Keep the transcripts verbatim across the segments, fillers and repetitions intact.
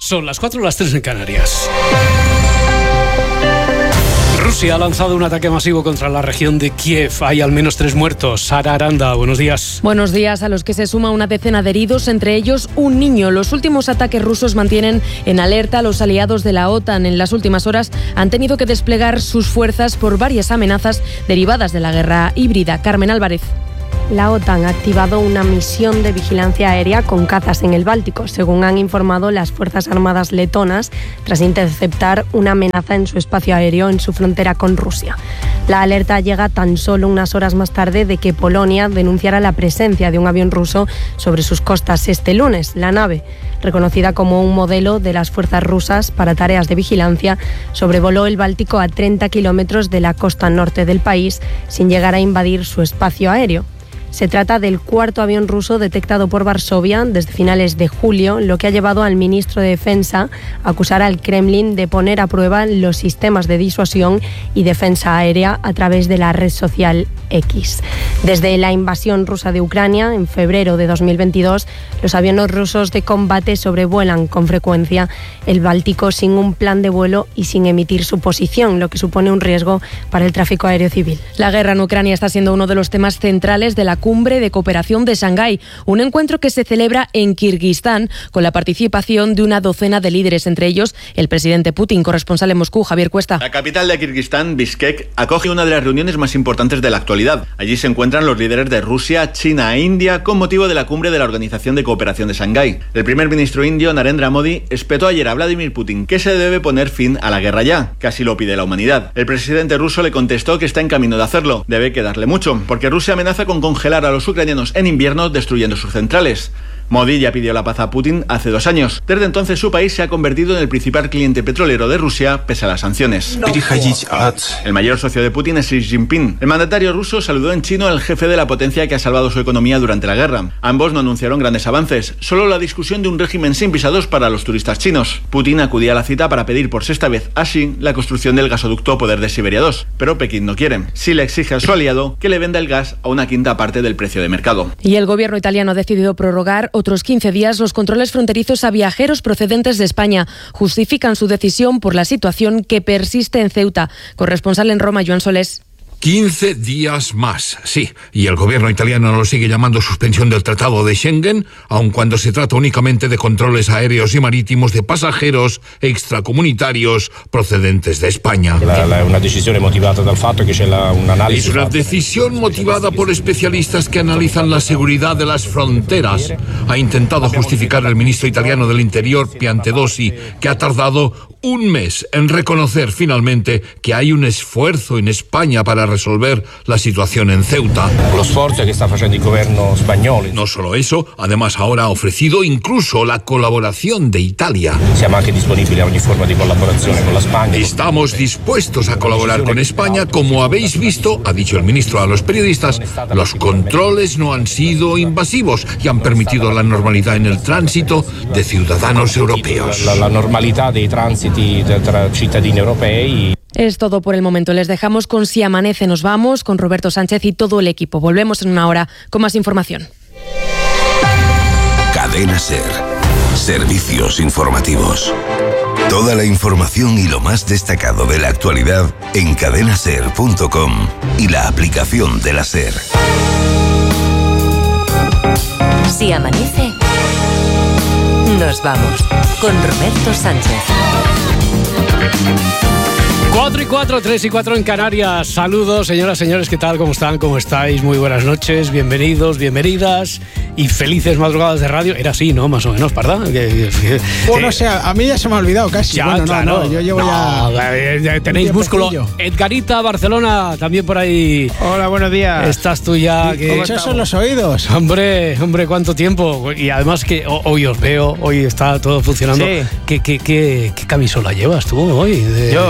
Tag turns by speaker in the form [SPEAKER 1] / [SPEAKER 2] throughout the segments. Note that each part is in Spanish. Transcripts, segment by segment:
[SPEAKER 1] Son las cuatro, las tres en Canarias. Rusia ha lanzado un ataque masivo contra la región de Kiev. Hay al menos tres muertos. Sara Aranda, buenos días.
[SPEAKER 2] Buenos días, a los que se suma una decena de heridos, entre ellos un niño. Los últimos ataques rusos mantienen en alerta a los aliados de la OTAN. En las últimas horas han tenido que desplegar sus fuerzas por varias amenazas derivadas de la guerra híbrida. Carmen Álvarez.
[SPEAKER 3] La OTAN ha activado una misión de vigilancia aérea con cazas en el Báltico, según han informado las Fuerzas Armadas letonas, tras interceptar una amenaza en su espacio aéreo en su frontera con Rusia. La alerta llega tan solo unas horas más tarde de que Polonia denunciara la presencia de un avión ruso sobre sus costas este lunes. La nave, reconocida como un modelo de las fuerzas rusas para tareas de vigilancia, sobrevoló el Báltico a treinta kilómetros de la costa norte del país sin llegar a invadir su espacio aéreo. Se trata del cuarto avión ruso detectado por Varsovia desde finales de julio, lo que ha llevado al ministro de Defensa a acusar al Kremlin de poner a prueba los sistemas de disuasión y defensa aérea a través de la red social X. Desde la invasión rusa de Ucrania en febrero de dos mil veintidós, los aviones rusos de combate sobrevuelan con frecuencia el Báltico sin un plan de vuelo y sin emitir su posición, lo que supone un riesgo para el tráfico aéreo civil.
[SPEAKER 2] La guerra en Ucrania está siendo uno de los temas centrales de la Cumbre de Cooperación de Shanghái, un encuentro que se celebra en Kirguistán con la participación de una docena de líderes, entre ellos el presidente Putin. Corresponsal en Moscú, Javier Cuesta.
[SPEAKER 4] La capital de Kirguistán, Bishkek, acoge una de las reuniones más importantes de la actualidad. Allí se encuentran los líderes de Rusia, China e India con motivo de la cumbre de la Organización de Cooperación de Shanghái. El primer ministro indio, Narendra Modi, espetó ayer a Vladimir Putin que se debe poner fin a la guerra ya, que así lo pide la humanidad. El presidente ruso le contestó que está en camino de hacerlo. Debe quedarle mucho, porque Rusia amenaza con congelar a los ucranianos en invierno destruyendo sus centrales. Modi ya pidió la paz a Putin hace dos años. Desde entonces su país se ha convertido en el principal cliente petrolero de Rusia pese a las sanciones. No. El mayor socio de Putin es Xi Jinping. El mandatario ruso saludó en chino al jefe de la potencia que ha salvado su economía durante la guerra. Ambos no anunciaron grandes avances, solo la discusión de un régimen sin visados para los turistas chinos. Putin acudía a la cita para pedir por sexta vez a Xi la construcción del gasoducto Poder de Siberia dos, pero Pekín no quiere. Xi le exige a su aliado que le venda el gas a una quinta parte del precio de mercado.
[SPEAKER 2] Y el gobierno italiano ha decidido prorrogar otros quince días los controles fronterizos a viajeros procedentes de España. Justifican su decisión por la situación que persiste en Ceuta. Corresponsal en Roma, Joan Solés.
[SPEAKER 5] quince días más, sí, y el gobierno italiano lo sigue llamando suspensión del Tratado de Schengen, aun cuando se trata únicamente de controles aéreos y marítimos de pasajeros extracomunitarios procedentes de España.
[SPEAKER 6] La, la, una decisión motivada del fatto que c'è la, un análisis.
[SPEAKER 5] Es una decisión motivada por especialistas que analizan la seguridad de las fronteras. Ha intentado justificar el ministro italiano del Interior, Piantedosi, que ha tardado un mes en reconocer finalmente que hay un esfuerzo en España para resolver la situación en Ceuta.
[SPEAKER 6] Los esfuerzos que está haciendo el gobierno español.
[SPEAKER 5] No solo eso, además ahora ha ofrecido incluso la colaboración de Italia.
[SPEAKER 6] Siamo anche disponibili a ogni forma di collaborazione con la España.
[SPEAKER 5] Estamos dispuestos a colaborar con España. Como habéis visto, ha dicho el ministro a los periodistas, los controles no han sido invasivos y han permitido la normalidad en el tránsito de ciudadanos europeos.
[SPEAKER 6] La, la normalidad dei transiti tra cittadini europei.
[SPEAKER 2] Es todo por el momento. Les dejamos con Si Amanece Nos Vamos, con Roberto Sánchez y todo el equipo. Volvemos en una hora con más información.
[SPEAKER 7] Cadena SER. Servicios informativos. Toda la información y lo más destacado de la actualidad en cadena ser punto com y la aplicación de la SER.
[SPEAKER 8] Si amanece, nos vamos con Roberto Sánchez.
[SPEAKER 1] cuatro y cuatro, tres y cuatro en Canarias. Saludos, señoras, señores, ¿qué tal? ¿Cómo están? ¿Cómo estáis? Muy buenas noches, bienvenidos, bienvenidas y felices madrugadas de radio. Era así, ¿no? Más o menos, ¿verdad? Que, que,
[SPEAKER 9] bueno, o sea, a mí ya se me ha olvidado casi.
[SPEAKER 1] Ya,
[SPEAKER 9] bueno,
[SPEAKER 1] claro.
[SPEAKER 9] no, no, yo llevo
[SPEAKER 1] no,
[SPEAKER 9] ya...
[SPEAKER 1] ya tenéis músculo. Edgarita, Barcelona, también por ahí.
[SPEAKER 9] Hola, buenos días.
[SPEAKER 1] Estás tú ya.
[SPEAKER 9] Que... son los oídos.
[SPEAKER 1] Hombre, hombre, ¿cuánto tiempo? Y además que hoy os veo, hoy está todo funcionando.
[SPEAKER 9] Sí.
[SPEAKER 1] ¿Qué, qué, qué, qué camisola llevas tú hoy? De...
[SPEAKER 9] Yo, pues...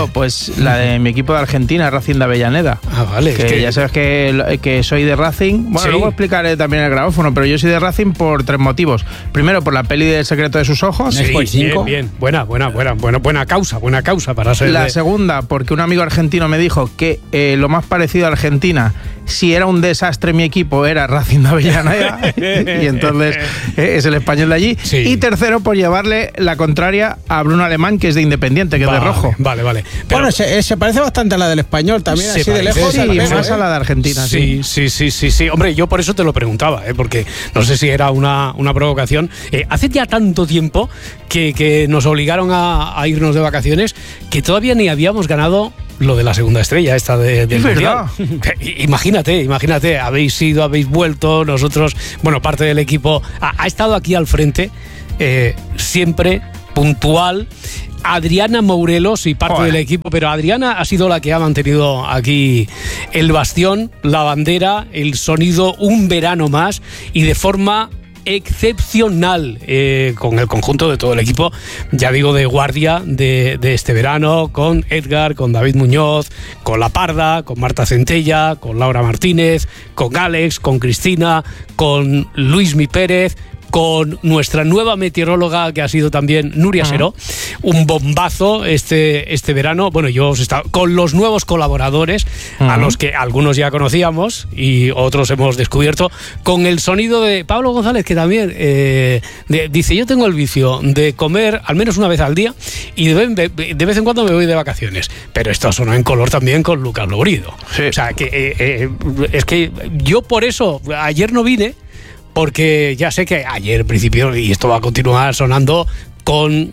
[SPEAKER 9] es la de mi equipo de Argentina, Racing de Avellaneda.
[SPEAKER 1] Ah, vale.
[SPEAKER 9] Que,
[SPEAKER 1] es que
[SPEAKER 9] ya sabes que, que soy de Racing. Bueno,
[SPEAKER 1] ¿Sí?
[SPEAKER 9] luego explicaré también el grabófono, pero yo soy de Racing por tres motivos. Primero, por la peli del secreto de sus ojos.
[SPEAKER 1] Sí,
[SPEAKER 9] Después, cinco.
[SPEAKER 1] bien, bien. Buena, buena, buena, buena, buena causa, buena causa para ser.
[SPEAKER 9] La
[SPEAKER 1] de...
[SPEAKER 9] segunda, porque un amigo argentino me dijo que eh, lo más parecido a Argentina, si era un desastre mi equipo, era Racing de Avellaneda. Y entonces eh, es el español de allí.
[SPEAKER 1] Sí.
[SPEAKER 9] Y tercero, por llevarle la contraria a Bruno Alemán, que es de Independiente, que
[SPEAKER 1] vale,
[SPEAKER 9] es de rojo.
[SPEAKER 1] Vale, vale. Pero
[SPEAKER 10] Bueno, se, se parece bastante a la del español también,
[SPEAKER 1] Se
[SPEAKER 10] así de
[SPEAKER 1] parece,
[SPEAKER 10] lejos.
[SPEAKER 1] se
[SPEAKER 9] Sí,
[SPEAKER 1] parece,
[SPEAKER 9] más
[SPEAKER 1] ¿eh?
[SPEAKER 9] a la de Argentina, sí.
[SPEAKER 1] Sí, sí, sí, sí, sí. Hombre, yo por eso te lo preguntaba, ¿eh? Porque no sé si era una, una provocación. Eh, hace ya tanto tiempo que, que nos obligaron a, a irnos de vacaciones que todavía ni habíamos ganado lo de la segunda estrella esta de, del
[SPEAKER 9] Es
[SPEAKER 1] Mundial.
[SPEAKER 9] verdad.
[SPEAKER 1] Imagínate, imagínate, habéis ido, habéis vuelto, nosotros, bueno, parte del equipo ha, ha estado aquí al frente, eh, siempre puntual. Adriana Mourelos y parte
[SPEAKER 9] Joder.
[SPEAKER 1] del equipo, pero Adriana ha sido la que ha mantenido aquí el bastión, la bandera, el sonido un verano más y de forma excepcional, eh, con el conjunto de todo el equipo, ya digo, de guardia de, de este verano, con Edgar, con David Muñoz, con La Parda, con Marta Centella, con Laura Martínez, con Alex, con Cristina, con Luismi Pérez, con nuestra nueva meteoróloga que ha sido también Nuria uh-huh. Seró, un bombazo este, este verano. Bueno, yo os he estado con los nuevos colaboradores, uh-huh. a los que algunos ya conocíamos y otros hemos descubierto, con el sonido de Pablo González, que también eh, de, dice, yo tengo el vicio de comer al menos una vez al día y de, de, de vez en cuando me voy de vacaciones, pero esto sonó en color también con Lucas Lourido. Sí. O sea, que eh, eh, es que yo por eso ayer no vine, porque ya sé que ayer, en principio, y esto va a continuar sonando con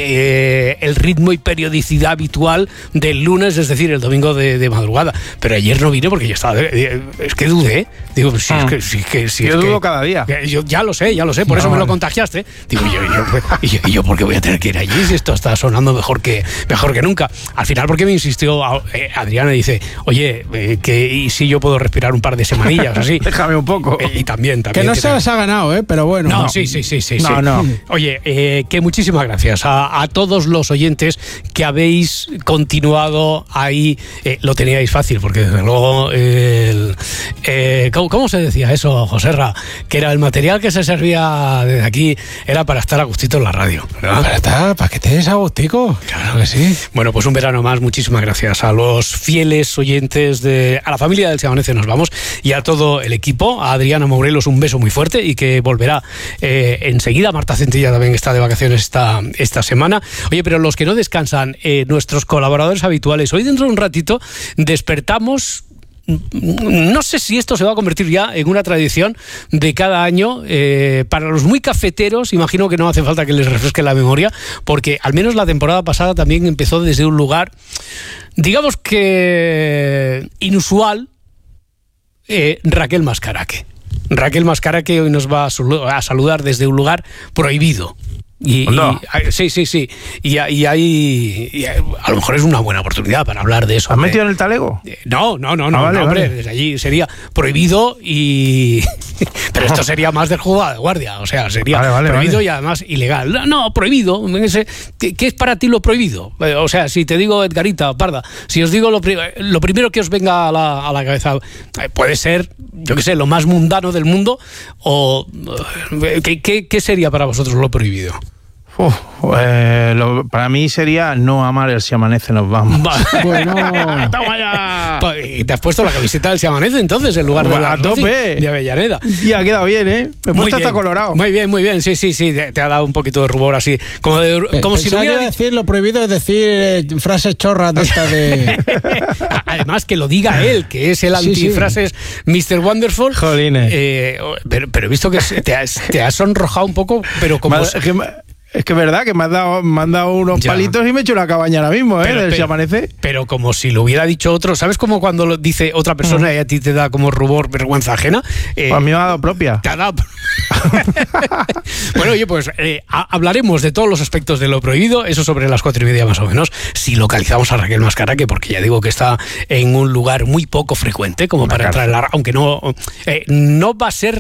[SPEAKER 1] eh, el ritmo y periodicidad habitual del lunes, es decir, el domingo de, de madrugada. Pero ayer no vine porque yo estaba... Eh, es que dudé. Digo, si es que... Si, que si
[SPEAKER 9] yo
[SPEAKER 1] es
[SPEAKER 9] dudo
[SPEAKER 1] que,
[SPEAKER 9] cada día.
[SPEAKER 1] Que yo ya lo sé, ya lo sé, por
[SPEAKER 9] no,
[SPEAKER 1] eso me
[SPEAKER 9] vale.
[SPEAKER 1] lo contagiaste. Digo, yo, yo, y yo, y yo, ¿por qué voy a tener que ir allí si esto está sonando mejor que, mejor que nunca? Al final, porque me insistió eh, Adriana, dice, oye, eh, que y si yo puedo respirar un par de semanillas, así.
[SPEAKER 9] Déjame un poco.
[SPEAKER 1] Eh, y también, también.
[SPEAKER 10] Que no
[SPEAKER 1] que
[SPEAKER 10] se las ha ganado, ¿eh? Pero bueno.
[SPEAKER 1] No,
[SPEAKER 10] no.
[SPEAKER 1] sí, sí, sí, sí.
[SPEAKER 9] No,
[SPEAKER 1] sí.
[SPEAKER 9] no.
[SPEAKER 1] Oye, eh, que muchísimas gracias a, a todos los oyentes que habéis continuado ahí. Eh, lo teníais fácil, porque desde luego, eh, el, eh, ¿cómo, ¿cómo se decía eso, Joserra? Que era el material que se servía desde aquí, era para estar a gustito en la radio, ¿verdad?
[SPEAKER 10] Para estar, para que te des a gustico. Claro que sí.
[SPEAKER 1] Bueno, pues un verano más, muchísimas gracias a los fieles oyentes, de a la familia del Se Amanece Nos Vamos y a todo el equipo. A Adriana Mourelos un beso muy fuerte y que volverá eh, enseguida. Marta Centella también está de vacaciones esta, esta semana. Oye, pero los que no descansan, eh, nuestros colaboradores habituales, hoy dentro de un ratito despertamos. No sé si esto se va a convertir ya en una tradición de cada año. Eh, para los muy cafeteros, imagino que no hace falta que les refresque la memoria, porque al menos la temporada pasada también empezó desde un lugar, digamos que inusual, eh, Raquel Mascaraque. Raquel Mascaraque hoy nos va a saludar desde un lugar prohibido. Y,
[SPEAKER 9] no.
[SPEAKER 1] y, sí, sí, sí. Y, y ahí y a lo mejor es una buena oportunidad para hablar de eso.
[SPEAKER 9] ¿Has metido en el talego?
[SPEAKER 1] No, no, no, no,
[SPEAKER 9] ah, vale,
[SPEAKER 1] no hombre,
[SPEAKER 9] vale.
[SPEAKER 1] desde allí sería prohibido y... Pero esto sería más del juzgado de guardia, o sea, sería
[SPEAKER 9] vale, vale,
[SPEAKER 1] prohibido
[SPEAKER 9] vale.
[SPEAKER 1] y además ilegal. No, no prohibido. ¿Qué, ¿Qué es para ti lo prohibido? O sea, si te digo Edgarita, Parda, si os digo lo, pri lo primero que os venga a la, a la cabeza, puede ser, yo qué sé, lo más mundano del mundo, o ¿qué, qué, qué sería para vosotros lo prohibido?
[SPEAKER 9] Uf, eh, lo, para mí sería no amar el Si Amanece Nos Vamos.
[SPEAKER 10] Bueno.
[SPEAKER 1] ¡Toma ya! Y te has puesto la camiseta del Si Amanece entonces en lugar de la
[SPEAKER 9] a tope
[SPEAKER 1] de Avellaneda.
[SPEAKER 9] Y ha quedado bien, ¿eh? Me he puesto hasta colorado.
[SPEAKER 1] Muy bien, muy bien. Sí, sí, sí. Te, te ha dado un poquito de rubor así. Como, de, como si lo hubiera
[SPEAKER 10] dicho... decir lo prohibido es decir eh, frases chorras de esta de...
[SPEAKER 1] Además que lo diga él, que es el antifrases sí, sí. mister Wonderful.
[SPEAKER 9] Jolines.
[SPEAKER 1] Eh, pero, pero he visto que te has, te has sonrojado un poco, pero como...
[SPEAKER 9] Mal, es que, Es que es verdad que me has dado, me han dado unos ya. palitos y me he hecho una cabaña ahora mismo, ¿eh? Pero, del pero, Si Amanece.
[SPEAKER 1] Pero como si lo hubiera dicho otro. ¿Sabes como cuando lo dice otra persona mm. y a ti te da como rubor, vergüenza ajena?
[SPEAKER 9] Eh, pues a mí me ha dado propia.
[SPEAKER 1] Te ha dado... Bueno, oye, pues eh, hablaremos de todos los aspectos de lo prohibido, eso sobre las cuatro y media más o menos, si localizamos a Raquel Mascaraque, porque ya digo que está en un lugar muy poco frecuente como una para cárcel. entrar en la... Aunque no, eh, no va a ser...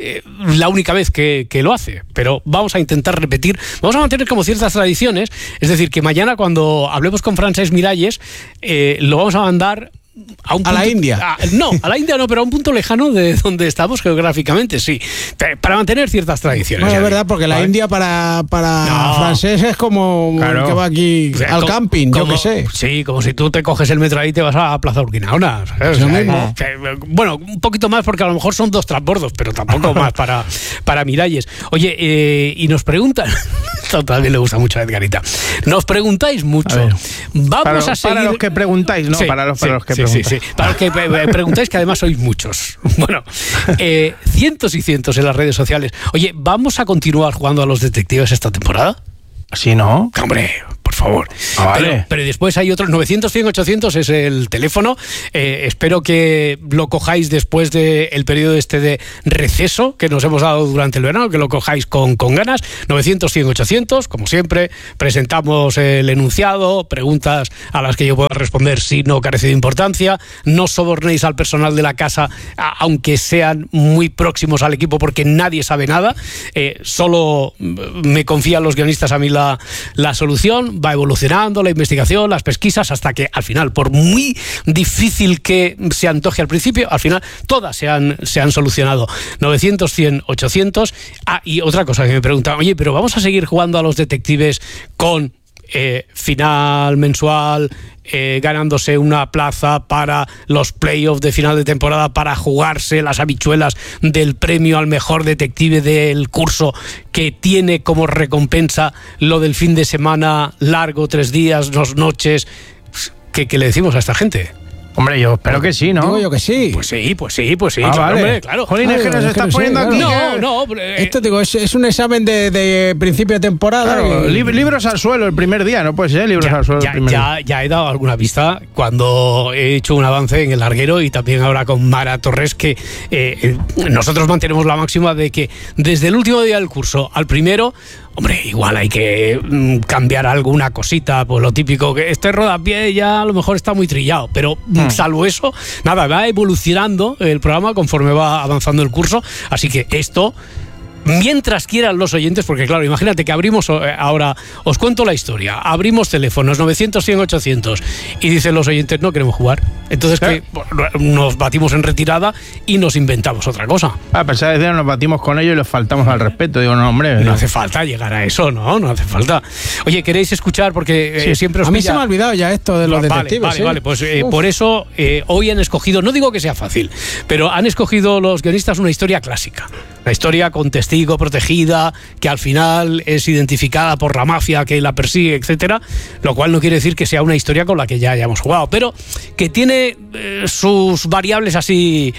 [SPEAKER 1] eh, la única vez que, que lo hace, pero vamos a intentar repetir, vamos a mantener como ciertas tradiciones, es decir, que mañana cuando hablemos con Francesc Miralles, eh, lo vamos a mandar a, un punto,
[SPEAKER 10] a la India.
[SPEAKER 1] A, no, a la India no, pero a un punto lejano de donde estamos geográficamente, sí. Para mantener ciertas tradiciones.
[SPEAKER 10] Bueno, es verdad, porque la ¿vale? India para, para no. francés es como claro. que va aquí o sea, al como, camping, como, yo qué sé.
[SPEAKER 1] Sí, como si tú te coges el metro ahí y te vas a Plaza Urquinaona. ¿Sabes? O sea, mismo. Bueno, un poquito más porque a lo mejor son dos transbordos, pero tampoco más para, para Miralles. Oye, eh, y nos preguntan, esto también le gusta mucho a Edgarita, nos preguntáis mucho. A Vamos
[SPEAKER 9] para,
[SPEAKER 1] a seguir...
[SPEAKER 9] Para los que preguntáis, ¿no?
[SPEAKER 1] Sí,
[SPEAKER 9] para los, para
[SPEAKER 1] sí,
[SPEAKER 9] los que
[SPEAKER 1] sí,
[SPEAKER 9] preguntáis.
[SPEAKER 1] Sí, sí. Para los que preguntáis, que además sois muchos. Bueno, eh, cientos y cientos en las redes sociales. Oye, ¿vamos a continuar jugando a los detectives esta temporada?
[SPEAKER 9] Sí, ¿no?
[SPEAKER 1] Hombre, por favor.
[SPEAKER 9] Ah, vale.
[SPEAKER 1] pero, pero después hay otros novecientos, cien, ochocientos es el teléfono. Eh, espero que lo cojáis después del periodo este de receso que nos hemos dado durante el verano, que lo cojáis con, con ganas. novecientos, cien, ochocientos, como siempre, presentamos el enunciado, preguntas a las que yo pueda responder si no carece de importancia. No sobornéis al personal de la casa, a, aunque sean muy próximos al equipo, porque nadie sabe nada. Eh, solo me confían los guionistas a mí la, la solución. Va evolucionando la investigación, las pesquisas, hasta que al final, por muy difícil que se antoje al principio, al final todas se han, se han solucionado. novecientos, cien, ochocientos. Ah, y otra cosa que me preguntan, oye, pero vamos a seguir jugando a los detectives con eh, final mensual, eh, ganándose una plaza para los playoffs de final de temporada, para jugarse las habichuelas del premio al mejor detective del curso, que tiene como recompensa lo del fin de semana largo, tres días, dos noches. ¿Qué, qué le decimos a esta gente?
[SPEAKER 9] Hombre, yo espero que sí, ¿no?
[SPEAKER 10] Digo yo que sí.
[SPEAKER 1] Pues sí, pues sí, pues sí.
[SPEAKER 9] Ah,
[SPEAKER 1] claro,
[SPEAKER 9] vale.
[SPEAKER 1] hombre, claro.
[SPEAKER 9] Jolín, es que nos está poniendo aquí.
[SPEAKER 1] No, no. Eh,
[SPEAKER 10] Esto digo, es, es un examen de, de principio de temporada.
[SPEAKER 9] Claro,
[SPEAKER 10] y...
[SPEAKER 9] lib- libros al suelo el primer día, no puede ser libros
[SPEAKER 1] ya,
[SPEAKER 9] al suelo
[SPEAKER 1] ya,
[SPEAKER 9] el primer
[SPEAKER 1] ya,
[SPEAKER 9] día.
[SPEAKER 1] ya he dado alguna pista cuando he hecho un avance en el larguero, y también ahora con Mara Torres, que eh, nosotros mantenemos la máxima de que desde el último día del curso al primero, hombre, igual hay que mm, cambiar alguna cosita, pues lo típico, que este rodapié ya a lo mejor está muy trillado, pero mm. salvo eso, nada, va evolucionando el programa conforme va avanzando el curso, así que esto, mientras quieran los oyentes, porque claro, imagínate que abrimos ahora, os cuento la historia, abrimos teléfonos novecientos, cien, ochocientos y dicen los oyentes, no queremos jugar, entonces ¿Eh? que nos batimos en retirada y nos inventamos otra cosa.
[SPEAKER 9] A pesar de decir, nos batimos con ellos y les faltamos al respeto. Digo, no, hombre,
[SPEAKER 1] no,
[SPEAKER 9] no
[SPEAKER 1] hace falta llegar a eso, no, no hace falta. Oye, ¿queréis escuchar? Porque eh,
[SPEAKER 10] sí,
[SPEAKER 1] siempre os
[SPEAKER 10] a mí
[SPEAKER 1] pilla...
[SPEAKER 10] se me ha olvidado ya esto de los
[SPEAKER 1] vale,
[SPEAKER 10] detectives.
[SPEAKER 1] Vale,
[SPEAKER 10] ¿sí?
[SPEAKER 1] vale, pues eh, por eso eh, hoy han escogido, no digo que sea fácil, pero han escogido los guionistas una historia clásica, una historia con testigo protegida, que al final es identificada por la mafia que la persigue, etcétera, lo cual no quiere decir que sea una historia con la que ya hayamos jugado, pero que tiene eh, sus variables así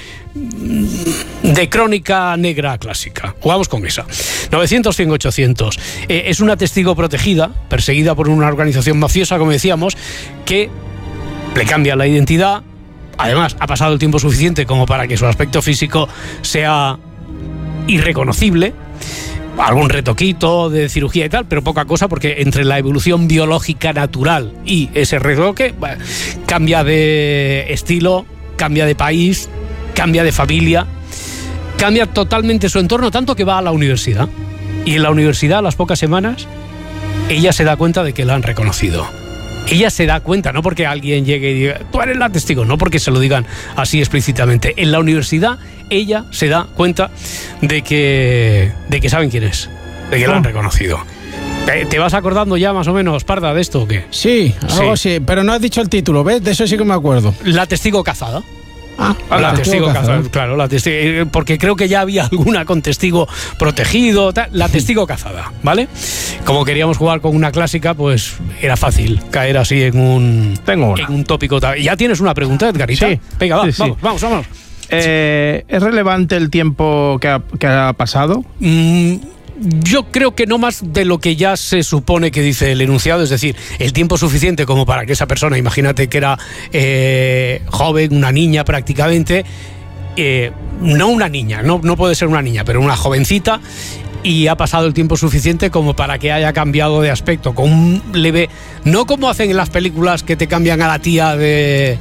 [SPEAKER 1] de crónica negra clásica. Jugamos con esa. novecientos, cien, ochocientos. Eh, es una testigo protegida, perseguida por una organización mafiosa, como decíamos, que le cambia la identidad. Además, ha pasado el tiempo suficiente como para que su aspecto físico sea irreconocible. Algún retoquito de cirugía y tal, pero poca cosa, porque entre la evolución biológica natural y ese retoque, bueno, cambia de estilo, cambia de país, cambia de familia, cambia totalmente su entorno, tanto que va a la universidad. Y en la universidad, a las pocas semanas, ella se da cuenta de que la han reconocido. Ella se da cuenta, no porque alguien llegue y diga, tú eres la testigo, no porque se lo digan así explícitamente. En la universidad, ella se da cuenta de que, de que saben quién es, de que la han reconocido. ¿Te, ¿Te vas acordando ya más o menos, Parda, de esto o qué?
[SPEAKER 10] Sí, algo sí. sí, pero no has dicho el título, ¿ves? De eso sí que me acuerdo.
[SPEAKER 1] La testigo cazada.
[SPEAKER 10] Ah,
[SPEAKER 1] la, la testigo, testigo cazada, claro, la testigo, porque creo que ya había alguna con testigo protegido, tal, la testigo cazada, ¿vale? Como queríamos jugar con una clásica, pues era fácil caer así en un,
[SPEAKER 9] Tengo una.
[SPEAKER 1] en un tópico. ¿Ya tienes una pregunta, Edgarita?
[SPEAKER 9] Sí.
[SPEAKER 1] Venga, va,
[SPEAKER 9] sí, sí.
[SPEAKER 1] vamos, vamos, vamos.
[SPEAKER 9] Eh, ¿Es relevante el tiempo que ha, que ha pasado?
[SPEAKER 1] Mm, Yo creo que no más de lo que ya se supone que dice el enunciado, es decir, el tiempo suficiente como para que esa persona, imagínate que era eh, joven, una niña prácticamente, eh, no una niña, no, no puede ser una niña, pero una jovencita, y ha pasado el tiempo suficiente como para que haya cambiado de aspecto, con un leve, no como hacen en las películas que te cambian a la tía de...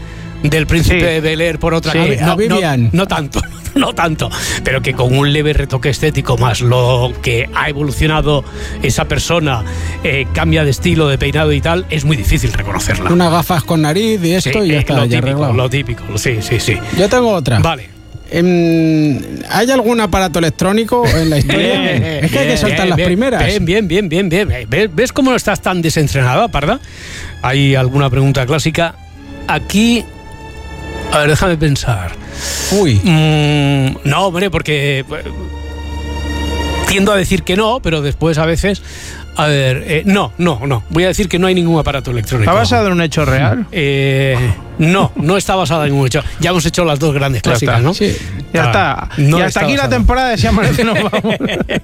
[SPEAKER 1] del Príncipe
[SPEAKER 10] Sí.
[SPEAKER 1] de Bel-Air por otra
[SPEAKER 10] Sí,
[SPEAKER 1] cabe-
[SPEAKER 10] a
[SPEAKER 1] no, no,
[SPEAKER 10] Vivian.
[SPEAKER 1] no tanto, no tanto, pero que con un leve retoque estético más lo que ha evolucionado esa persona, eh, cambia de estilo, de peinado y tal, es muy difícil reconocerla.
[SPEAKER 10] Unas gafas con nariz y esto
[SPEAKER 1] Sí,
[SPEAKER 10] y ya
[SPEAKER 1] eh,
[SPEAKER 10] está,
[SPEAKER 1] lo
[SPEAKER 10] ya
[SPEAKER 1] típico,
[SPEAKER 10] arreglado.
[SPEAKER 1] lo típico, sí, sí, sí.
[SPEAKER 10] Yo tengo otra.
[SPEAKER 1] Vale.
[SPEAKER 10] Em, ¿Hay algún aparato electrónico en la historia?
[SPEAKER 1] Bien,
[SPEAKER 10] es que hay que
[SPEAKER 1] bien,
[SPEAKER 10] soltar
[SPEAKER 1] bien,
[SPEAKER 10] las
[SPEAKER 1] bien,
[SPEAKER 10] primeras.
[SPEAKER 1] Bien, bien, bien, bien, bien. ¿Ves, ¿Ves cómo no estás tan desentrenada, Parda? ¿Hay alguna pregunta clásica? Aquí... A ver, déjame pensar.
[SPEAKER 10] Uy.
[SPEAKER 1] Mm, no, hombre, porque... eh, tiendo a decir que no, pero después a veces... A ver, eh, no, no, no. Voy a decir que no hay ningún aparato electrónico.
[SPEAKER 9] ¿Está basado en un hecho real?
[SPEAKER 1] Eh, no, no está basada en ningún hecho. Ya hemos hecho las dos grandes
[SPEAKER 9] Ya
[SPEAKER 1] clásicas,
[SPEAKER 9] está.
[SPEAKER 1] ¿no?
[SPEAKER 10] Sí.
[SPEAKER 9] Ya
[SPEAKER 1] Ah,
[SPEAKER 9] está.
[SPEAKER 1] no
[SPEAKER 9] y hasta
[SPEAKER 1] está
[SPEAKER 9] aquí la
[SPEAKER 1] basado.
[SPEAKER 9] temporada de Si Amanece Nos Vamos.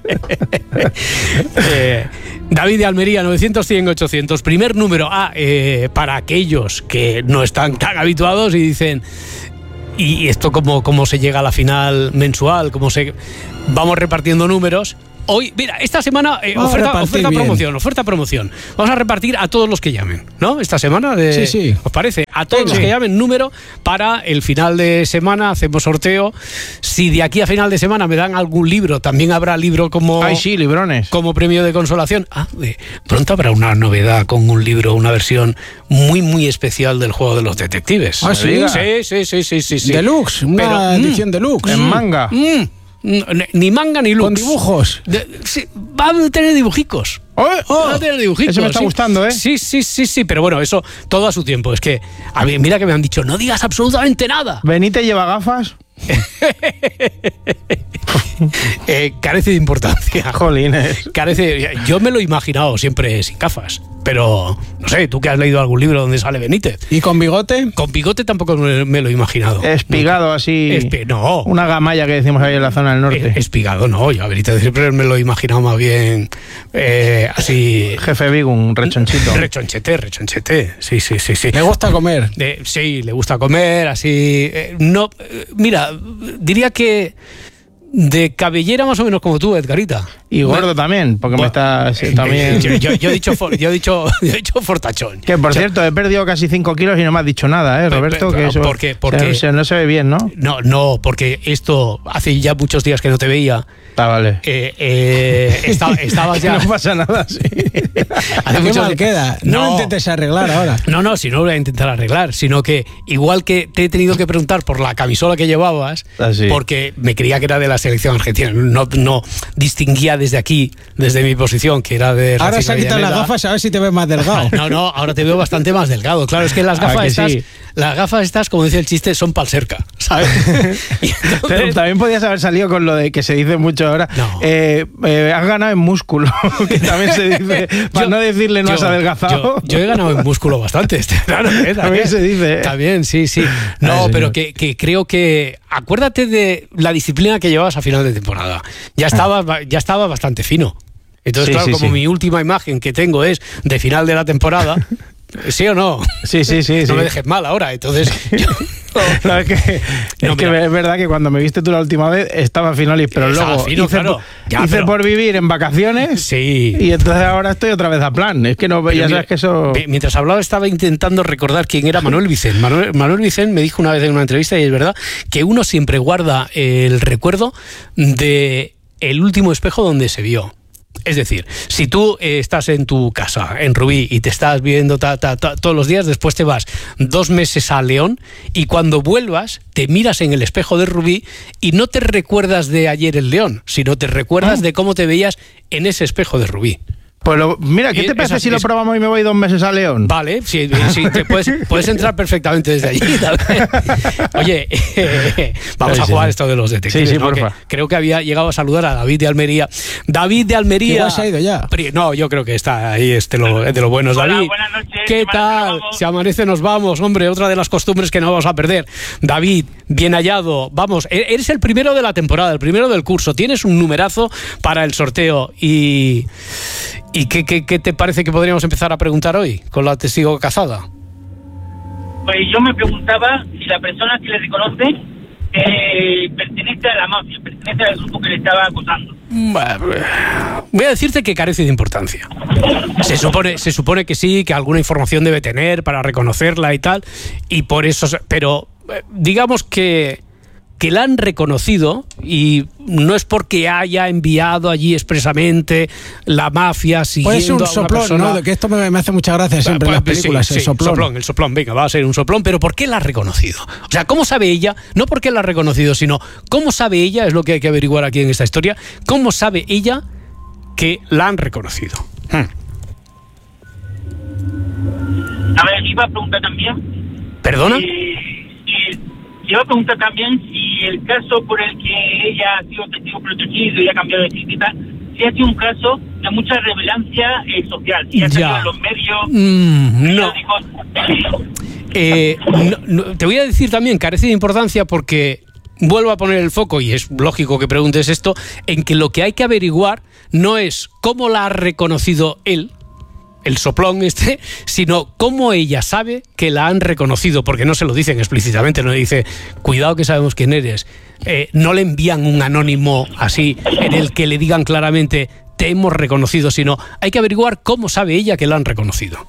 [SPEAKER 1] Eh, David de Almería, novecientos, cien, ochocientos. Primer número. Ah, eh, para aquellos que no están tan habituados y dicen... ¿Y esto cómo, cómo se llega a la final mensual? ¿Cómo se...? Vamos repartiendo números. Hoy, mira, esta semana, eh,
[SPEAKER 10] Vamos a
[SPEAKER 1] oferta,
[SPEAKER 10] repartir
[SPEAKER 1] oferta
[SPEAKER 10] bien.
[SPEAKER 1] promoción, oferta promoción. Vamos a repartir a todos los que llamen, ¿no? Esta semana, de,
[SPEAKER 10] Sí, sí.
[SPEAKER 1] ¿os parece? A todos
[SPEAKER 10] Sí,
[SPEAKER 1] los
[SPEAKER 10] sí.
[SPEAKER 1] que llamen número para el final de semana, hacemos sorteo. Si de aquí a final de semana me dan algún libro, también habrá libro como...
[SPEAKER 9] Ay, sí, librones.
[SPEAKER 1] Como premio de consolación. Ah, eh, pronto habrá una novedad con un libro, una versión muy, muy especial del juego de los detectives.
[SPEAKER 10] Ah, ¿sí?
[SPEAKER 1] Sí, sí, sí, sí, sí, sí.
[SPEAKER 10] Deluxe, una
[SPEAKER 1] Pero, mm,
[SPEAKER 10] edición deluxe.
[SPEAKER 9] En manga.
[SPEAKER 1] Mm, n- ni manga ni lux.
[SPEAKER 10] Con dibujos.
[SPEAKER 1] De- sí, va a tener dibujicos.
[SPEAKER 9] Oh, oh,
[SPEAKER 1] Va a tener dibujicos.
[SPEAKER 9] eso me está
[SPEAKER 1] sí.
[SPEAKER 9] gustando, ¿eh?
[SPEAKER 1] Sí, sí, sí, sí, pero bueno, eso todo a su tiempo. Es que, a mí, mira que me han dicho, no digas absolutamente nada.
[SPEAKER 9] Benítez lleva gafas.
[SPEAKER 1] Eh, carece de importancia.
[SPEAKER 9] Jolines.
[SPEAKER 1] Carece, yo me lo he imaginado siempre sin gafas, pero no sé, tú que has leído algún libro donde sale Benítez.
[SPEAKER 10] ¿Y con bigote?
[SPEAKER 1] Con bigote tampoco me, me lo he imaginado.
[SPEAKER 9] Espigado así.
[SPEAKER 1] Espi- no.
[SPEAKER 9] Una gamalla que decimos ahí en la zona del norte.
[SPEAKER 1] Eh, Espigado, no, yo a Benítez siempre me lo he imaginado más bien eh, así.
[SPEAKER 9] Jefe Big, un rechonchito.
[SPEAKER 1] Rechonchete, rechonchete. Sí, sí, sí, sí.
[SPEAKER 10] ¿Le gusta comer?
[SPEAKER 1] De- sí, le gusta comer, así. eh, no, eh, mira, diría que de cabellera más o menos como tú, Edgarita.
[SPEAKER 9] Y gordo también, porque me está sí, también.
[SPEAKER 1] Yo, yo- yo he dicho, for- yo he dicho, yo he dicho fortachón.
[SPEAKER 9] Que por
[SPEAKER 1] Yo-
[SPEAKER 9] cierto, he perdido casi cinco kilos y no me has dicho nada, ¿eh, Roberto?
[SPEAKER 1] Pe- pe-
[SPEAKER 9] Que eso
[SPEAKER 1] ¿por qué? ¿Por
[SPEAKER 9] se-
[SPEAKER 1] qué?
[SPEAKER 9] se- no se ve bien, ¿no?
[SPEAKER 1] No, no, porque esto hace ya muchos días que no te veía.
[SPEAKER 9] Está vale.
[SPEAKER 1] Eh, eh, esta- estabas ya.
[SPEAKER 9] No pasa nada, sí.
[SPEAKER 1] Hace
[SPEAKER 10] ¿Qué
[SPEAKER 1] muchos
[SPEAKER 10] mal
[SPEAKER 1] di-
[SPEAKER 10] queda? No,
[SPEAKER 1] No.
[SPEAKER 10] intentes arreglar ahora.
[SPEAKER 1] No, no, si no lo voy a intentar arreglar, sino que igual que te he tenido que preguntar por la camisola que llevabas,
[SPEAKER 9] Ah, sí.
[SPEAKER 1] porque me creía que era de la selección argentina, no, no distinguía desde aquí, desde mi posición, que era de
[SPEAKER 10] Ahora
[SPEAKER 1] Racing
[SPEAKER 10] se quitan las
[SPEAKER 1] Avellaneda.
[SPEAKER 10] gafas a ver si te ves más delgado.
[SPEAKER 1] No, no, ahora te veo bastante más delgado. Claro, es que las
[SPEAKER 9] Ah,
[SPEAKER 1] gafas
[SPEAKER 9] que
[SPEAKER 1] estas,
[SPEAKER 9] sí.
[SPEAKER 1] las gafas estas, como dice el chiste, son pal cerca, ¿sabes? Y entonces-
[SPEAKER 9] Pero también podías haber salido con lo de que se dice mucho ahora.
[SPEAKER 1] No.
[SPEAKER 9] Eh, eh, has ganado en músculo, que también se dice. Para
[SPEAKER 1] Yo-
[SPEAKER 9] no decirle no
[SPEAKER 1] yo-
[SPEAKER 9] has adelgazado.
[SPEAKER 1] Yo, yo he ganado en músculo bastante. este verano, ¿eh?
[SPEAKER 9] También se dice, ¿eh?
[SPEAKER 1] También, sí, sí.
[SPEAKER 9] Ay,
[SPEAKER 1] No,
[SPEAKER 9] señor.
[SPEAKER 1] pero que, que creo que. Acuérdate de la disciplina que llevabas a final de temporada. Ya estaba, ya estaba bastante fino. Entonces,
[SPEAKER 9] Sí,
[SPEAKER 1] claro,
[SPEAKER 9] sí,
[SPEAKER 1] como
[SPEAKER 9] sí.
[SPEAKER 1] mi última imagen que tengo es de final de la temporada. ¿Sí o no?
[SPEAKER 9] Sí, sí, sí.
[SPEAKER 1] No
[SPEAKER 9] sí.
[SPEAKER 1] me dejes mal ahora. Entonces. yo-
[SPEAKER 9] No, es que,
[SPEAKER 1] No,
[SPEAKER 9] es, que
[SPEAKER 1] mira.
[SPEAKER 9] es verdad que cuando me viste tú la última vez estaba finolis, pero
[SPEAKER 1] Estaba
[SPEAKER 9] luego
[SPEAKER 1] fino,
[SPEAKER 9] hice,
[SPEAKER 1] claro.
[SPEAKER 9] por,
[SPEAKER 1] Ya,
[SPEAKER 9] hice
[SPEAKER 1] pero-
[SPEAKER 9] por vivir en vacaciones
[SPEAKER 1] Sí.
[SPEAKER 9] y entonces ahora estoy otra vez a plan. Es que no,
[SPEAKER 1] Pero
[SPEAKER 9] ya
[SPEAKER 1] mira,
[SPEAKER 9] sabes que eso...
[SPEAKER 1] mi- Mientras hablaba estaba intentando recordar quién era Manuel Vicent. Manuel, Manuel Vicent me dijo una vez en una entrevista, y es verdad, que uno siempre guarda el recuerdo de el último espejo donde se vio. Es decir, si tú eh, estás en tu casa, en Rubí, y te estás viendo ta, ta, ta, todos los días, después te vas dos meses a León y cuando vuelvas te miras en el espejo de Rubí y no te recuerdas de ayer en León, sino te recuerdas
[SPEAKER 9] Ah.
[SPEAKER 1] de cómo te veías en ese espejo de Rubí.
[SPEAKER 9] Pues lo- mira, ¿qué
[SPEAKER 1] Es-
[SPEAKER 9] te parece
[SPEAKER 1] es
[SPEAKER 9] si
[SPEAKER 1] así,
[SPEAKER 9] lo
[SPEAKER 1] es-
[SPEAKER 9] probamos y me voy dos meses a León?
[SPEAKER 1] Vale, sí, sí, te puedes, puedes entrar perfectamente desde allí. Oye, eh, vamos
[SPEAKER 9] Sí,
[SPEAKER 1] a
[SPEAKER 9] sí,
[SPEAKER 1] jugar
[SPEAKER 9] sí.
[SPEAKER 1] esto de los detectives.
[SPEAKER 9] Sí, sí,
[SPEAKER 1] ¿no?
[SPEAKER 9] porfa.
[SPEAKER 1] Que creo que había llegado a saludar a David de Almería. David de Almería.
[SPEAKER 10] Igual se ha ido ya.
[SPEAKER 1] Pri- No, yo creo que está ahí, es de lo, es de lo buenos.
[SPEAKER 11] Hola,
[SPEAKER 1] David,
[SPEAKER 11] buenas noches,
[SPEAKER 1] ¿qué
[SPEAKER 11] se amanece,
[SPEAKER 1] tal?
[SPEAKER 11] nos vamos.
[SPEAKER 1] Se amanece, nos vamos. Hombre, otra de las costumbres que no vamos a perder. David, bien hallado. Vamos, e- eres el primero de la temporada, el primero del curso. Tienes un numerazo para el sorteo. ¿Y, y qué, qué, qué te parece que podríamos empezar a preguntar hoy con la testigo casada?
[SPEAKER 11] Pues yo me preguntaba si la persona que le reconoce eh, pertenece a la mafia, pertenece al grupo que le estaba acosando.
[SPEAKER 1] Voy a decirte que carece de importancia. Se supone, se supone que sí, que alguna información debe tener para reconocerla y tal, y por eso, pero digamos que que la han reconocido, y no es porque haya enviado allí expresamente la mafia siguiendo
[SPEAKER 10] Puede ser un
[SPEAKER 1] a una
[SPEAKER 10] soplón,
[SPEAKER 1] persona.
[SPEAKER 10] ¿no? Que esto me, me hace mucha gracia siempre en las películas,
[SPEAKER 1] sí,
[SPEAKER 10] el
[SPEAKER 1] sí,
[SPEAKER 10] soplón.
[SPEAKER 1] soplón. El soplón, venga, va a ser un soplón, pero ¿por qué la ha reconocido? O sea, ¿cómo sabe ella? No por qué la ha reconocido, sino ¿cómo sabe ella? Es lo que hay que averiguar aquí en esta historia. ¿Cómo sabe ella que la han reconocido? Hmm.
[SPEAKER 11] A ver, iba a preguntar también.
[SPEAKER 1] ¿Perdona?
[SPEAKER 11] Eh, eh, iba a preguntar también si el caso por el que ella ha sido testigo protegido y ha cambiado de sitio y tal, si ha sido un caso de mucha relevancia eh, social, si ha salido en los medios,
[SPEAKER 1] Mm, no.
[SPEAKER 11] periódicos.
[SPEAKER 1] Eh, no, no. Te voy a decir también, carece de importancia porque vuelvo a poner el foco, y es lógico que preguntes esto, en que lo que hay que averiguar no es cómo la ha reconocido él, el soplón este, sino cómo ella sabe que la han reconocido, porque no se lo dicen explícitamente, no le dice, cuidado que sabemos quién eres. Eh, no le envían un anónimo así, en el que le digan claramente, te hemos reconocido, sino hay que averiguar cómo sabe ella que la han reconocido.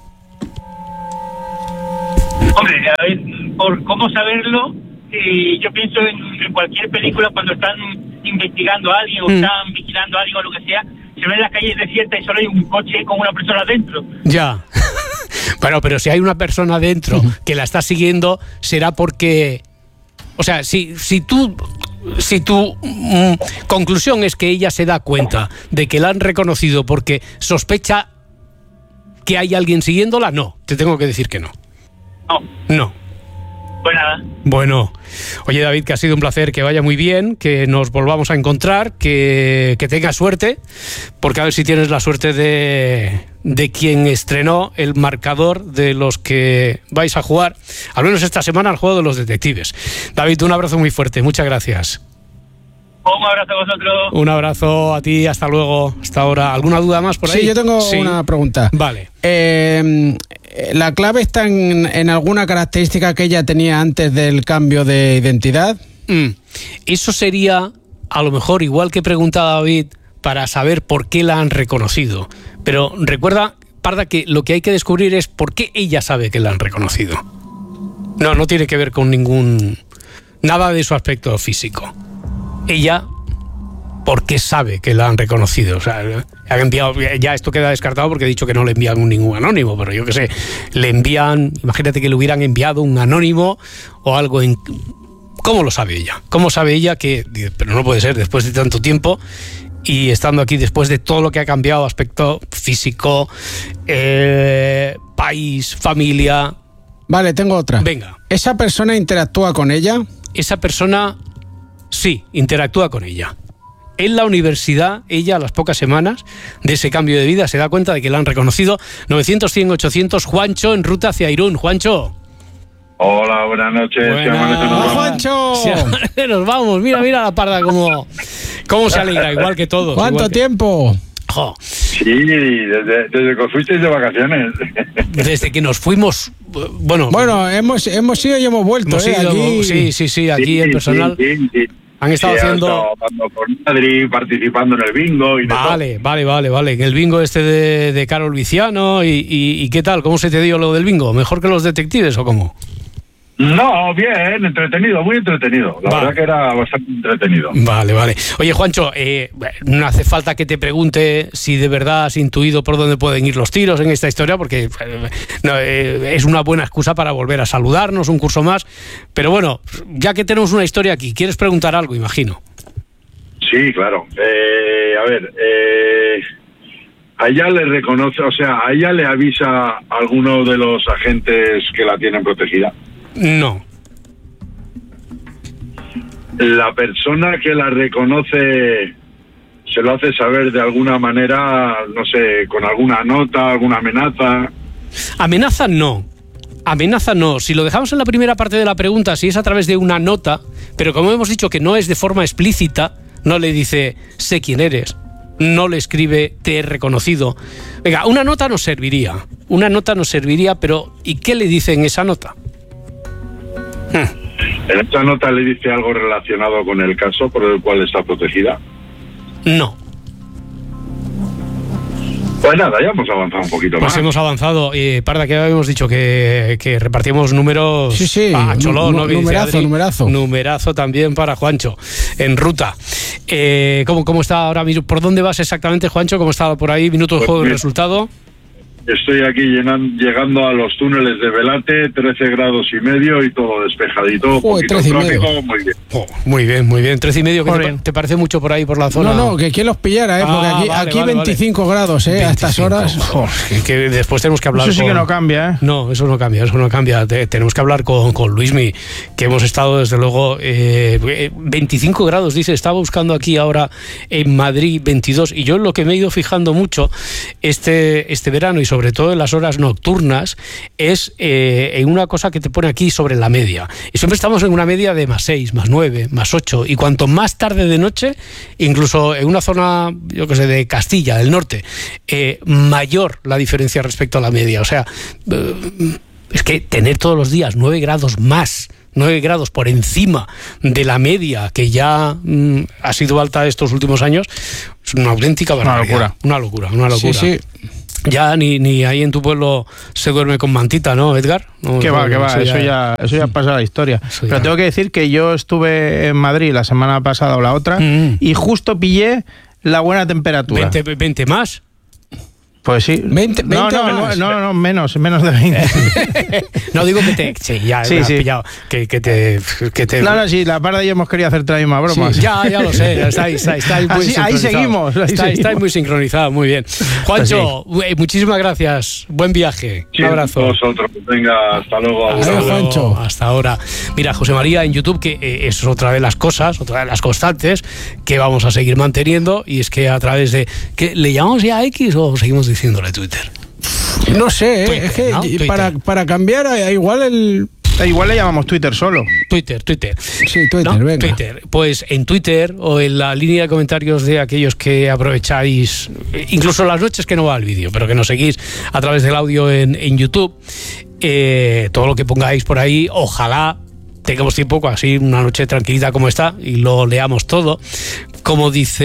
[SPEAKER 11] Hombre, a ver, por cómo saberlo, eh, yo pienso en, en cualquier película cuando están investigando a alguien o
[SPEAKER 1] Mm.
[SPEAKER 11] están vigilando a alguien o lo que sea, se ven las calles desiertas y solo hay un coche con una persona dentro.
[SPEAKER 1] Ya. Bueno, pero si hay una persona dentro que la está siguiendo, será porque... O sea, si, si tú... Si tu mm, conclusión es que ella se da cuenta de que la han reconocido porque sospecha que hay alguien siguiéndola, no. Te tengo que decir que no.
[SPEAKER 11] No.
[SPEAKER 1] No.
[SPEAKER 11] Pues nada.
[SPEAKER 1] Bueno, oye David, que ha sido un placer, que vaya muy bien, que nos volvamos a encontrar, que, que tengas suerte, porque a ver si tienes la suerte de, de quien estrenó el marcador de los que vais a jugar, al menos esta semana, al juego de los detectives. David, un abrazo muy fuerte, muchas gracias.
[SPEAKER 11] Un abrazo a vosotros.
[SPEAKER 1] Un abrazo a ti, hasta luego, hasta ahora. ¿Alguna duda más por ahí?
[SPEAKER 10] Sí, yo tengo
[SPEAKER 1] Sí.
[SPEAKER 10] una pregunta.
[SPEAKER 1] Vale.
[SPEAKER 10] Eh, ¿La clave está en, en alguna característica que ella tenía antes del cambio de identidad?
[SPEAKER 1] Mm. Eso sería, a lo mejor, igual que preguntaba David, para saber por qué la han reconocido. Pero recuerda, Parda, que lo que hay que descubrir es por qué ella sabe que la han reconocido. No, no tiene que ver con ningún... nada de su aspecto físico. Ella, porque sabe que la han reconocido. O sea, han enviado, ya esto queda descartado porque he dicho que no le envían ningún anónimo, pero yo qué sé, le envían, imagínate que le hubieran enviado un anónimo o algo en... ¿Cómo lo sabe ella? ¿Cómo sabe ella que... Pero no puede ser, después de tanto tiempo y estando aquí, después de todo lo que ha cambiado, aspecto físico, eh, país, familia...
[SPEAKER 10] Vale, tengo otra.
[SPEAKER 1] Venga.
[SPEAKER 10] ¿Esa persona interactúa con ella?
[SPEAKER 1] Esa persona, sí, interactúa con ella. En la universidad, ella a las pocas semanas de ese cambio de vida se da cuenta de que la han reconocido. novecientos, cien, ochocientos, Juancho en ruta hacia Irún. Juancho.
[SPEAKER 12] Hola, buenas noches.
[SPEAKER 1] Buenas.
[SPEAKER 10] Juancho.
[SPEAKER 1] Sí, nos vamos. Mira, mira la Parda cómo, cómo se alegra, igual que todos.
[SPEAKER 10] ¿Cuánto
[SPEAKER 1] igual que...
[SPEAKER 10] tiempo?
[SPEAKER 1] Jo.
[SPEAKER 12] Sí, desde, desde que fuisteis de vacaciones.
[SPEAKER 1] Desde que nos fuimos, bueno...
[SPEAKER 10] Bueno, hemos, hemos ido y hemos vuelto.
[SPEAKER 1] Hemos
[SPEAKER 10] ¿eh?
[SPEAKER 1] ido,
[SPEAKER 10] Aquí...
[SPEAKER 1] Sí, sí, sí, aquí
[SPEAKER 12] sí,
[SPEAKER 1] el personal...
[SPEAKER 12] Sí, sí, sí.
[SPEAKER 1] Han estado
[SPEAKER 12] sí,
[SPEAKER 1] haciendo...
[SPEAKER 12] Han estado por Madrid, participando en el bingo y de
[SPEAKER 1] Vale, vale, vale, vale. En el bingo este de, de Carol Viciano. Y, y, ¿Y qué tal? ¿Cómo se te dio lo del bingo? ¿Mejor que los detectives o cómo?
[SPEAKER 12] No, bien, entretenido, muy entretenido. La
[SPEAKER 1] vale.
[SPEAKER 12] verdad que era bastante entretenido.
[SPEAKER 1] Vale, vale. Oye, Juancho, eh, no hace falta que te pregunte si de verdad has intuido por dónde pueden ir los tiros en esta historia, porque eh, no, eh, es una buena excusa para volver a saludarnos un curso más. Pero bueno, ya que tenemos una historia aquí, ¿quieres preguntar algo, imagino?
[SPEAKER 12] Sí, claro. Eh, a ver, eh, a ella le reconoce, o sea, a ella le avisa a alguno de los agentes que la tienen protegida.
[SPEAKER 1] No.
[SPEAKER 12] La persona que la reconoce se lo hace saber de alguna manera, no sé, con alguna nota, alguna amenaza.
[SPEAKER 1] Amenaza no. Amenaza no. Si lo dejamos en la primera parte de la pregunta, si es a través de una nota, pero como hemos dicho que no es de forma explícita, no le dice sé quién eres, no le escribe te he reconocido. Venga, una nota nos serviría. Una nota nos serviría, pero ¿y qué le dice en esa nota?
[SPEAKER 12] ¿En esta nota le dice algo relacionado con el caso por el cual está protegida?
[SPEAKER 1] No,
[SPEAKER 12] Pues nada, ya hemos avanzado un poquito
[SPEAKER 1] pues
[SPEAKER 12] más.
[SPEAKER 1] Pues hemos avanzado. Eh, Parda, que habíamos dicho que, que repartimos números
[SPEAKER 10] sí, sí,
[SPEAKER 1] a Cholón, ¿no?
[SPEAKER 10] Numerazo, Adri, numerazo.
[SPEAKER 1] Numerazo también para Juancho, en ruta. Eh, ¿cómo, ¿Cómo está ahora mismo? ¿Por dónde vas exactamente, Juancho? ¿Cómo está por ahí? Minuto de pues juego y resultado.
[SPEAKER 12] Estoy aquí llenan, llegando a los túneles de Velate, trece grados y medio y todo despejadito.
[SPEAKER 10] Joder, trece y medio.
[SPEAKER 12] Muy bien.
[SPEAKER 1] Oh, muy bien, muy bien. trece y medio, ¿qué te, te parece mucho por ahí, por la zona?
[SPEAKER 10] No, no, que quien los pillara, ¿eh? Porque ah, aquí, vale, aquí vale, veinticinco vale. grados, ¿eh? veinticinco, a estas horas.
[SPEAKER 1] Oh, que, que después tenemos que hablar
[SPEAKER 9] Eso sí
[SPEAKER 1] con...
[SPEAKER 9] que no cambia, ¿eh?
[SPEAKER 1] No, eso no cambia, eso no cambia. Te, tenemos que hablar con, con Luismi, que hemos estado, desde luego, eh, veinticinco grados, dice, estaba buscando aquí ahora en Madrid veintidós, y yo lo que me he ido fijando mucho este, este verano, y sobre todo en las horas nocturnas, es eh, en una cosa que te pone aquí sobre la media. Y siempre estamos en una media de más seis, más nueve, más ocho, y cuanto más tarde de noche, incluso en una zona, yo que sé, de Castilla, del norte, eh, mayor la diferencia respecto a la media. O sea, eh, es que tener todos los días nueve grados más, nueve grados por encima de la media que ya mm, ha sido alta estos últimos años, es una auténtica barbaridad. Una locura. Una locura, una locura.
[SPEAKER 10] Sí, sí.
[SPEAKER 1] Ya ni, ni ahí en tu pueblo se duerme con mantita, ¿no, Edgar? No,
[SPEAKER 9] que va, que va,
[SPEAKER 1] eso,
[SPEAKER 9] eso ya, eso ya pasa la historia. Eso Pero ya. Tengo que decir que yo estuve en Madrid la semana pasada o la otra mm. y justo pillé la buena temperatura.
[SPEAKER 1] ¿veinte, veinte más?
[SPEAKER 9] Pues sí.
[SPEAKER 10] veinte, veinte
[SPEAKER 9] no, no, no, no, no, menos, menos de veinte.
[SPEAKER 1] No digo que te... Sí, ya
[SPEAKER 9] sí,
[SPEAKER 1] me has
[SPEAKER 9] sí.
[SPEAKER 1] pillado. Que, que, te, que te...
[SPEAKER 9] No, no, sí, la Parda y yo hemos querido hacerte la misma broma.
[SPEAKER 1] Sí, ya, ya lo sé, estáis, estáis, estáis muy
[SPEAKER 9] Así, ahí seguimos. Ahí
[SPEAKER 1] estáis,
[SPEAKER 9] seguimos.
[SPEAKER 1] estáis muy sincronizados, muy bien. Juancho, pues sí. muchísimas gracias. Buen viaje.
[SPEAKER 12] Sí,
[SPEAKER 1] un abrazo.
[SPEAKER 12] Vosotros. Venga, hasta luego.
[SPEAKER 1] Hasta luego, Juancho. Hasta ahora. Mira, José María en YouTube, que eh, es otra de las cosas, otra de las constantes que vamos a seguir manteniendo, y es que a través de... ¿qué, ¿Le llamamos ya X o seguimos diciéndole Twitter?
[SPEAKER 10] No sé, Twitter, es que ¿no? para, para cambiar igual el...
[SPEAKER 9] Igual le llamamos Twitter solo.
[SPEAKER 1] Twitter, Twitter.
[SPEAKER 10] Sí, Twitter,
[SPEAKER 1] ¿no?
[SPEAKER 10] venga.
[SPEAKER 1] Twitter. Pues en Twitter o en la línea de comentarios de aquellos que aprovecháis, incluso las noches que no va el vídeo, pero que nos seguís a través del audio en, en YouTube, eh, todo lo que pongáis por ahí, ojalá tengamos tiempo, así una noche tranquilita como esta, y lo leamos todo. Como dice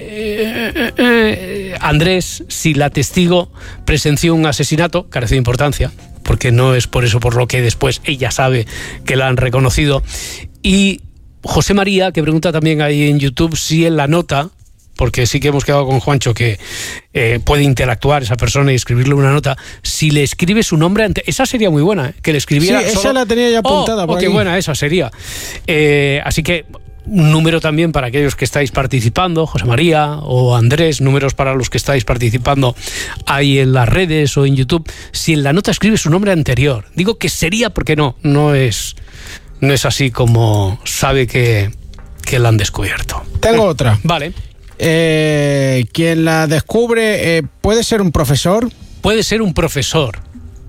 [SPEAKER 1] eh, eh, Andrés, si la testigo presenció un asesinato, carece de importancia, porque no es por eso por lo que después ella sabe que la han reconocido. Y José María, que pregunta también ahí en YouTube si en la nota, porque sí que hemos quedado con Juancho que eh, puede interactuar esa persona y escribirle una nota, si le escribe su nombre ante... Esa sería muy buena, ¿eh? Que le escribiera...
[SPEAKER 10] Sí, esa
[SPEAKER 1] solo...
[SPEAKER 10] la tenía ya apuntada.
[SPEAKER 1] Oh,
[SPEAKER 10] por
[SPEAKER 1] oh, qué
[SPEAKER 10] ahí.
[SPEAKER 1] buena esa sería. Eh, así que... un número también para aquellos que estáis participando, José María o Andrés, números para los que estáis participando ahí en las redes o en YouTube, si en la nota escribe su nombre anterior. Digo que sería porque no, no es, no es así como sabe que, que la han descubierto.
[SPEAKER 10] Tengo otra.
[SPEAKER 1] Vale.
[SPEAKER 10] Eh, quien la descubre, eh, ¿puede ser un profesor?
[SPEAKER 1] Puede ser un profesor.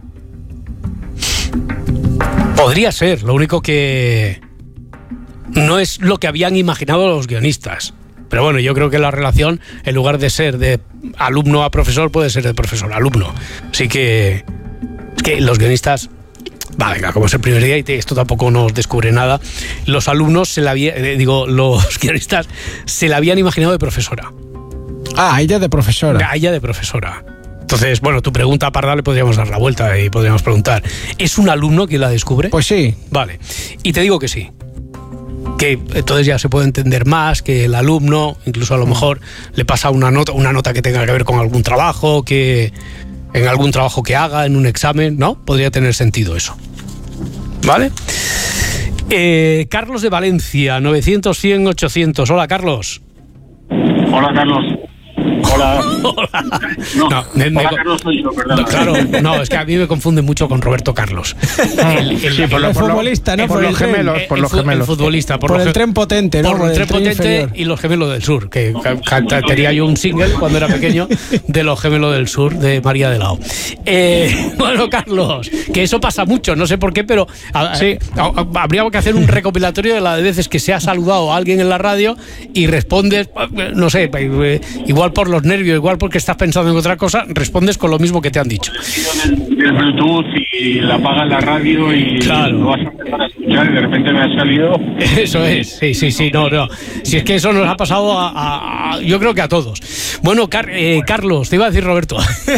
[SPEAKER 1] Podría ser, lo único que... no es lo que habían imaginado los guionistas. Pero bueno, yo creo que la relación, en lugar de ser de alumno a profesor, puede ser de profesor a alumno. Así que es que los guionistas, va, venga, como es el primer día y esto tampoco nos descubre nada, los alumnos se la habían, eh, digo, los guionistas se la habían imaginado de profesora.
[SPEAKER 10] Ah, ella de profesora.
[SPEAKER 1] A ella de profesora. Entonces, bueno, tu pregunta a Parda le podríamos dar la vuelta y podríamos preguntar, ¿es un alumno quien la descubre?
[SPEAKER 10] Pues sí.
[SPEAKER 1] Vale, y te digo que sí. Que entonces ya se puede entender más que el alumno, incluso a lo mejor le pasa una nota, una nota que tenga que ver con algún trabajo, que en algún trabajo que haga, en un examen, ¿no? Podría tener sentido eso. ¿Vale? Eh, Carlos de Valencia, novecientos, cien, ochocientos. Hola, Carlos.
[SPEAKER 13] Hola, Carlos. Hola.
[SPEAKER 1] Hola.
[SPEAKER 13] No,
[SPEAKER 1] no, me, me,
[SPEAKER 13] hola, Carlos soy yo, perdón.
[SPEAKER 1] No, claro, no, es que a mí me confunde mucho con Roberto Carlos.
[SPEAKER 10] El, el, sí, por el, el futbolista, ¿no?
[SPEAKER 9] Por, por los gemelos,
[SPEAKER 1] el,
[SPEAKER 9] por los
[SPEAKER 1] el,
[SPEAKER 9] gemelos.
[SPEAKER 1] El futbolista, por,
[SPEAKER 10] por
[SPEAKER 1] los,
[SPEAKER 10] el tren potente, ¿no?
[SPEAKER 1] Por, por el tren, tren potente inferior. Y los gemelos del sur, que tenía yo un single cuando era pequeño de los gemelos del sur de María de Lao. Eh, bueno, Carlos, que eso pasa mucho, no sé por qué, pero a, sí. a, a, habría que hacer un recopilatorio de las veces que se ha saludado a alguien en la radio y respondes, no sé, igual por los los nervios, igual porque estás pensando en otra cosa, respondes con lo mismo que te han dicho.
[SPEAKER 13] El Bluetooth y la apagas la radio y
[SPEAKER 1] claro.
[SPEAKER 13] Lo vas a empezar a escuchar y de repente me ha salido.
[SPEAKER 1] Eso es, sí, sí, sí, no, no. Si es que eso nos ha pasado a, a, a yo creo que a todos. Bueno, Car eh, Carlos, te iba a decir Roberto.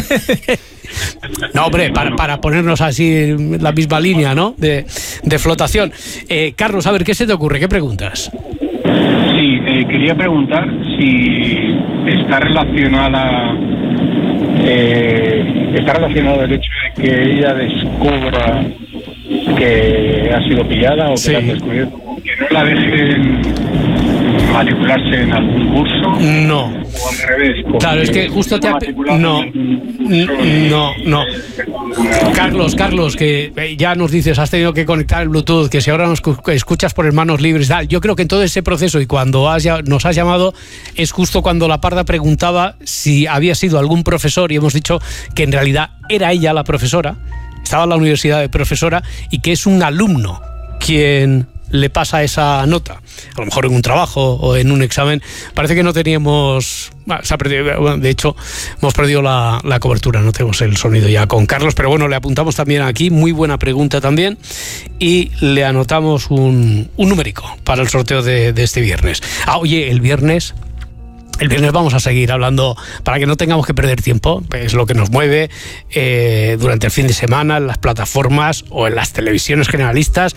[SPEAKER 1] No, hombre, para, para ponernos así en la misma línea, ¿no? De, de flotación. Eh, Carlos, a ver, ¿qué se te ocurre? ¿Qué preguntas?
[SPEAKER 13] Sí, eh, quería preguntar si está relacionada, eh, está relacionado el hecho de que ella descubra que ha sido pillada o que
[SPEAKER 1] sí.
[SPEAKER 13] la han descubierto, que no la dejen matricularse en algún curso.
[SPEAKER 1] No.
[SPEAKER 13] O al revés.
[SPEAKER 1] Claro, es que justo te ha... No, no, no. Carlos, Carlos, que ya nos dices, has tenido que conectar el Bluetooth, que si ahora nos escuchas por manos libres, tal. Yo creo que en todo ese proceso y cuando has, nos has llamado es justo cuando la Parda preguntaba si había sido algún profesor y hemos dicho que en realidad era ella la profesora, estaba en la universidad de profesora y que es un alumno quien le pasa esa nota, a lo mejor en un trabajo o en un examen. Parece que no teníamos, bueno, se ha perdido, bueno, de hecho hemos perdido la, la cobertura, no tenemos el sonido ya con Carlos, pero bueno, le apuntamos también aquí, muy buena pregunta también, y le anotamos un, un numérico para el sorteo de, de este viernes. Ah, oye, el viernes... El viernes vamos a seguir hablando, para que no tengamos que perder tiempo, es lo que nos mueve eh, durante el fin de semana en las plataformas o en las televisiones generalistas.